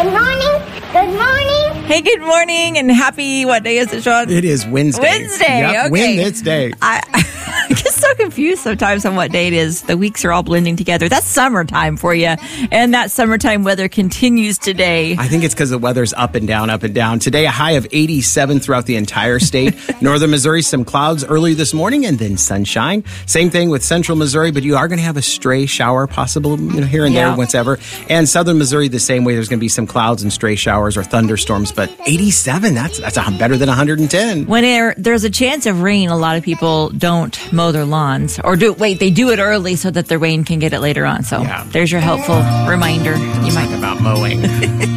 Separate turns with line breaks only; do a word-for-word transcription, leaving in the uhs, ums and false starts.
Good morning. Good morning.
Hey, good morning, and happy, what day is it, Sean?
It is Wednesday.
Wednesday,
yep,
okay.
Wednesday.
I, I get so confused sometimes on what day it is. The weeks are all blending together. That's summertime for you, and that summertime weather continues today.
I think it's because the weather's up and down, up and down. Today, a high of eighty-seven throughout the entire state. Northern Missouri, some clouds early this morning, and then sunshine. Same thing with Central Missouri, but you are going to have a stray shower possible, you know, here and
Yeah.
there, whatever. And Southern Missouri, the same way. There's going to be some clouds and stray showers or thunderstorms, but eighty-seven, that's that's a, better than one hundred ten.
When there, there's a chance of rain, a lot of people don't mow their lawns. Or do wait, they do it early so that the rain can get it later on. So
Yeah.
there's your helpful reminder. You might
About mowing.